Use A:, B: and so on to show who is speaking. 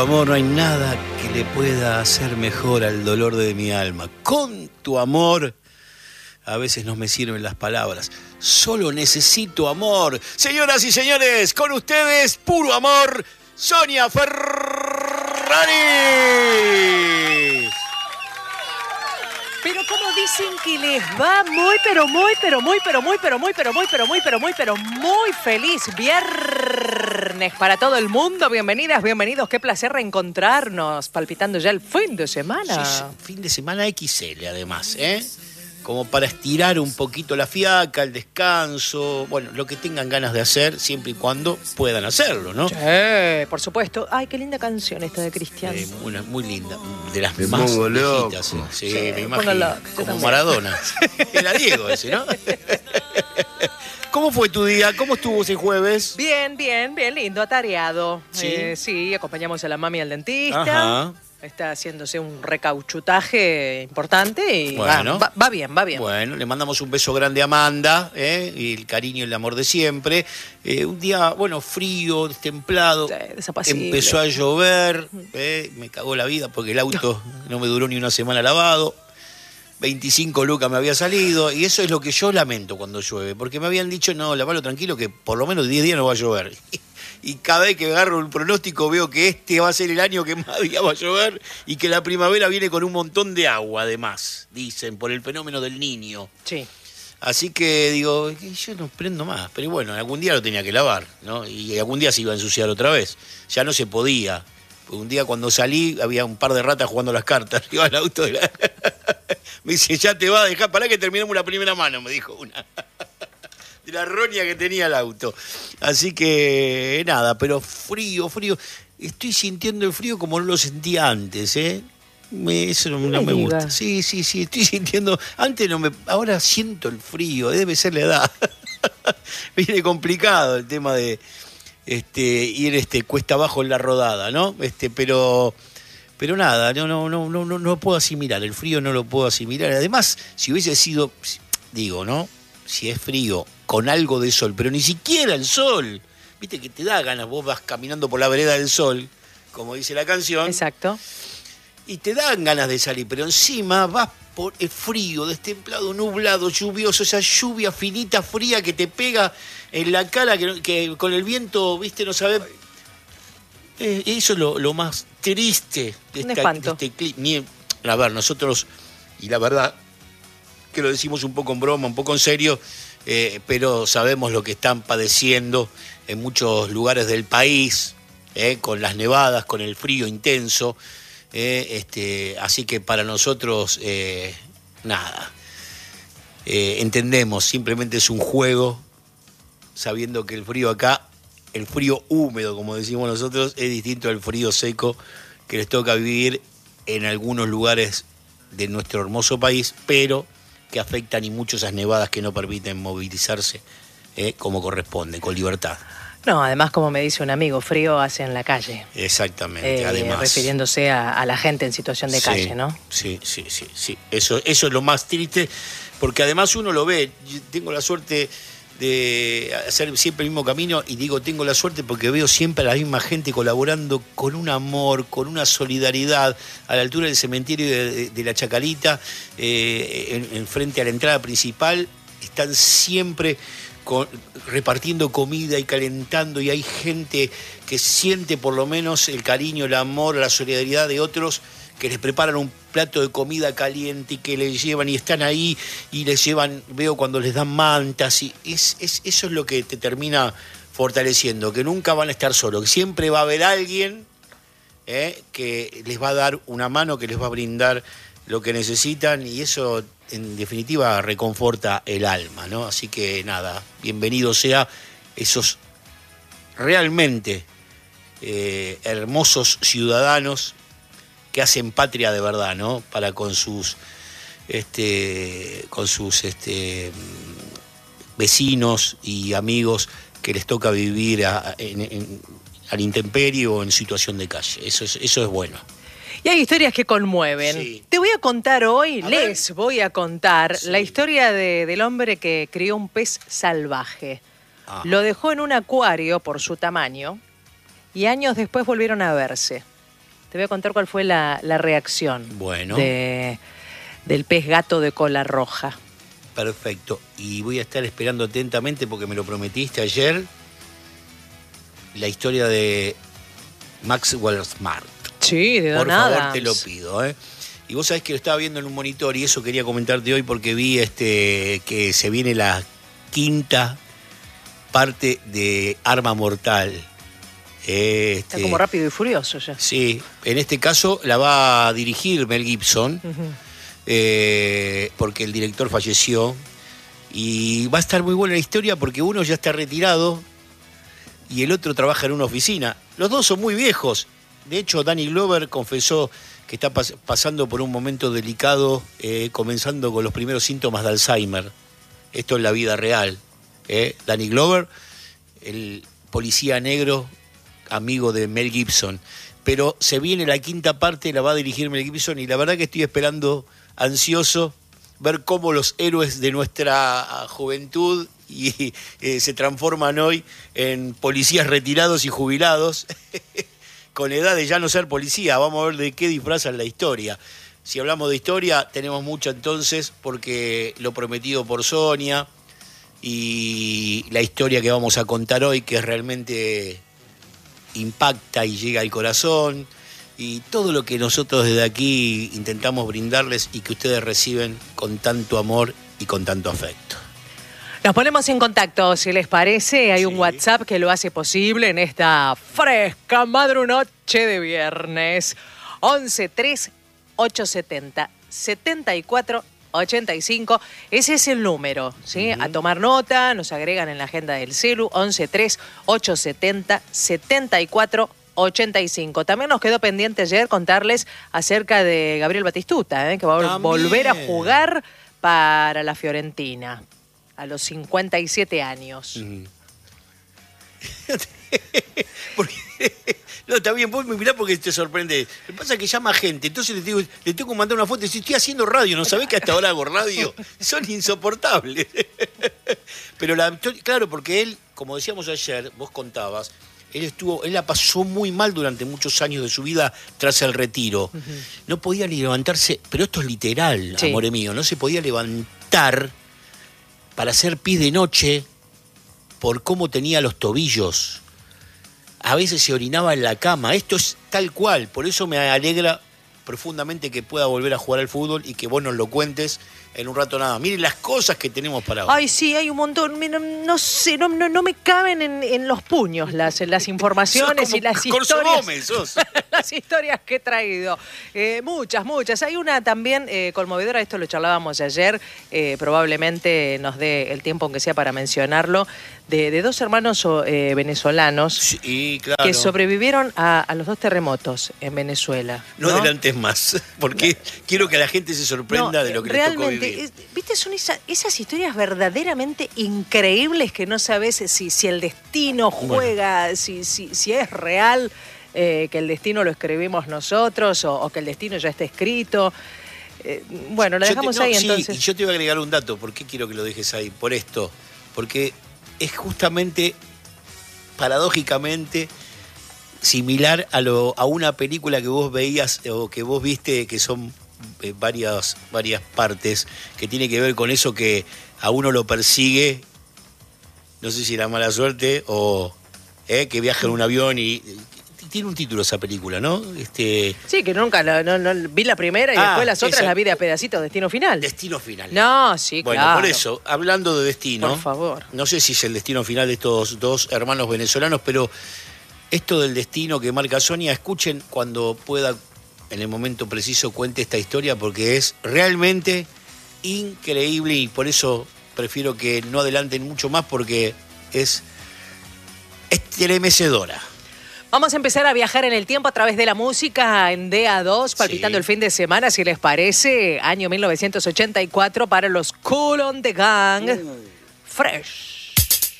A: Amor, no hay nada que le pueda hacer mejor al dolor de mi alma. Con tu amor, a veces no me sirven las palabras. Solo necesito amor. Señoras y señores, con ustedes, puro amor, Sonia Ferrari.
B: Pero como dicen que les va muy feliz viernes para todo el mundo. Bienvenidas, bienvenidos. Qué placer reencontrarnos, palpitando ya el fin de semana.
A: Sí, fin de semana XL además, como para estirar un poquito la fiaca, el descanso, bueno, lo que tengan ganas de hacer, siempre y cuando puedan hacerlo, ¿no?
B: Sí, por supuesto. Ay, qué linda canción esta de Cristian.
A: Muy linda, de las más viejitas. Sí, me imagino, como Maradona. Era Diego ese, ¿no? ¿Cómo fue tu día? ¿Cómo estuvo ese jueves?
B: Bien, lindo, atareado.
A: ¿Sí?
B: Sí, acompañamos a la mami al dentista.
A: Ajá.
B: Está haciéndose un recauchutaje importante y
A: bueno,
B: va bien.
A: Bueno, le mandamos un beso grande a Amanda, y el cariño y el amor de siempre. Un día, bueno, frío, destemplado.
B: Sí, desapacible.
A: Empezó a llover, me cagó la vida porque el auto no me duró ni una semana lavado. 25 lucas me había salido, y eso es lo que yo lamento cuando llueve, porque me habían dicho, no, lavalo tranquilo, que por lo menos 10 días no va a llover. Y cada vez que agarro un pronóstico veo que este va a ser el año que más días va a llover y que la primavera viene con un montón de agua además, dicen, por el fenómeno del Niño.
B: Sí.
A: Así que digo, yo no prendo más, pero bueno, algún día lo tenía que lavar, ¿no? Y algún día se iba a ensuciar otra vez, ya no se podía. Un día cuando salí había un par de ratas jugando las cartas arriba del auto. Me dice, ya te va a dejar, pará que terminamos la primera mano, me dijo una. De la roña que tenía el auto. Así que nada, pero frío. Estoy sintiendo el frío como no lo sentía antes, eso no me gusta. Sí, estoy sintiendo. Antes no me. Ahora siento el frío, debe ser la edad. Viene complicado el tema de ir cuesta abajo en la rodada, ¿no? Pero nada, no puedo asimilar. El frío no lo puedo asimilar. Además, si hubiese sido, digo, ¿no? Si es frío, con algo de sol, pero ni siquiera el sol. Viste que te da ganas, vos vas caminando por la vereda del sol, como dice la canción.
B: Exacto.
A: Y te dan ganas de salir, pero encima vas por el frío, destemplado, nublado, lluvioso, esa lluvia finita, fría que te pega en la cara, que con el viento, viste, no sabés. Eso es lo más triste de este clima. A ver, nosotros, y la verdad que lo decimos un poco en broma, un poco en serio, pero sabemos lo que están padeciendo en muchos lugares del país, con las nevadas, con el frío intenso, así que para nosotros, nada, entendemos, simplemente es un juego, sabiendo que el frío acá, el frío húmedo, como decimos nosotros, es distinto al frío seco que les toca vivir en algunos lugares de nuestro hermoso país, pero que afectan y mucho esas nevadas que no permiten movilizarse como corresponde, con libertad.
B: No, además, como me dice un amigo, frío hace en la calle.
A: Exactamente, además.
B: Refiriéndose a la gente en situación de calle, ¿no?
A: Sí. Eso es lo más triste, porque además uno lo ve. Yo tengo la suerte de hacer siempre el mismo camino, y digo tengo la suerte porque veo siempre a la misma gente colaborando con un amor, con una solidaridad, a la altura del cementerio de la Chacalita, en frente a la entrada principal, están siempre repartiendo comida y calentando, y hay gente que siente por lo menos el cariño, el amor, la solidaridad de otros, que les preparan un plato de comida caliente y que les llevan y están ahí y les llevan, veo cuando les dan mantas, y eso es lo que te termina fortaleciendo, que nunca van a estar solos, que siempre va a haber alguien que les va a dar una mano, que les va a brindar lo que necesitan, y eso en definitiva reconforta el alma, ¿no? Así que nada, bienvenido sea esos realmente hermosos ciudadanos que hacen patria de verdad, ¿no? Para con sus vecinos y amigos que les toca vivir al intemperie o en situación de calle. Eso es bueno.
B: Y hay historias que conmueven.
A: Sí.
B: Te voy a contar hoy, voy a contar la historia del hombre que crió un pez salvaje. Lo dejó en un acuario por su tamaño y años después volvieron a verse. te voy a contar cuál fue la reacción
A: Bueno.
B: del pez gato de cola roja.
A: Perfecto. Y voy a estar esperando atentamente, porque me lo prometiste ayer, la historia de Maxwell Smart.
B: Sí, de Don
A: Por favor,
B: Adams.
A: te lo pido, ¿eh? Y vos sabés que lo estaba viendo en un monitor, y eso quería comentarte hoy porque vi que se viene la 5ª parte de Arma Mortal.
B: Está como Rápido y Furioso ya.
A: Sí, en este caso la va a dirigir Mel Gibson, porque el director falleció, y va a estar muy buena la historia porque uno ya está retirado y el otro trabaja en una oficina. Los dos son muy viejos. De hecho, Danny Glover confesó que está pasando por un momento delicado, comenzando con los primeros síntomas de Alzheimer. Esto es la vida real. Danny Glover, el policía negro, amigo de Mel Gibson. Pero se viene la 5ª parte, la va a dirigir Mel Gibson, y la verdad que estoy esperando, ansioso, ver cómo los héroes de nuestra juventud se transforman hoy en policías retirados y jubilados, con edad de ya no ser policía. Vamos a ver de qué disfrazan la historia. Si hablamos de historia, tenemos mucha entonces, porque Lo prometido por Sonia, y la historia que vamos a contar hoy, que realmente impacta y llega al corazón, y todo lo que nosotros desde aquí intentamos brindarles y que ustedes reciben con tanto amor y con tanto afecto.
B: Nos ponemos en contacto, si les parece. Hay
A: Sí.
B: un WhatsApp que lo hace posible en esta fresca madrunoche de viernes. 11-3-870-7485. Ese es el número, ¿sí? A tomar nota, nos agregan en la agenda del celu. 11-3-870-7485. También nos quedó pendiente ayer contarles acerca de Gabriel Batistuta, que va a
A: También.
B: volver a jugar para la Fiorentina a los 57 años.
A: Porque, no, está bien, vos me mirás porque te sorprende. Lo que pasa es que llama gente, entonces le tengo que mandar una foto y decir, estoy haciendo radio, ¿no sabés que hasta ahora hago radio? Son insoportables. Pero claro, porque él, como decíamos ayer, vos contabas, él la pasó muy mal durante muchos años de su vida tras el retiro. No podía ni levantarse, pero esto es literal,
B: Sí.
A: amore mío, no se podía levantar para hacer pis de noche por cómo tenía los tobillos. A veces se orinaba en la cama. Esto es tal cual. Por eso me alegra profundamente que pueda volver a jugar al fútbol y que vos nos lo cuentes en un rato nada. Miren las cosas que tenemos para hoy.
B: Ay, sí, hay un montón. Mira, no sé, no me caben en los puños las informaciones
A: Sos
B: y las
A: como Corso
B: historias.
A: Gómez, sos.
B: Las historias que he traído. Muchas. Hay una también conmovedora, esto lo charlábamos ayer, probablemente nos dé el tiempo, aunque sea para mencionarlo, de dos hermanos venezolanos
A: Sí, claro.
B: que sobrevivieron a los dos terremotos en Venezuela.
A: No adelantes más, porque quiero que la gente se sorprenda de lo que les tocó vivir.
B: ¿Viste? Son esas historias verdaderamente increíbles que no sabes si el destino juega, si es real, que el destino lo escribimos nosotros o que el destino ya está escrito. Bueno, lo dejamos ahí entonces.
A: Y yo te voy a agregar un dato. ¿Por qué quiero que lo dejes ahí? Por esto. Porque es justamente, paradójicamente, similar a una película que vos veías o que vos viste, que son varias partes, que tiene que ver con eso que a uno lo persigue, no sé si la mala suerte o que viaja en un avión y tiene un título esa película, ¿no?
B: Sí, que nunca no vi la primera y después las otras las vi de a pedacitos, Destino Final.
A: Destino Final.
B: No, sí,
A: bueno,
B: claro.
A: por eso, hablando de destino,
B: Por favor.
A: no sé si es el destino final de estos dos hermanos venezolanos, pero esto del destino que marca Sonia, escuchen cuando pueda, en el momento preciso, cuente esta historia, porque es realmente increíble y por eso prefiero que no adelanten mucho más, porque es estremecedora.
B: Vamos a empezar a viajar en el tiempo a través de la música en DA2, palpitando el fin de semana, si les parece, año 1984 para los Kool and the Gang. Fresh.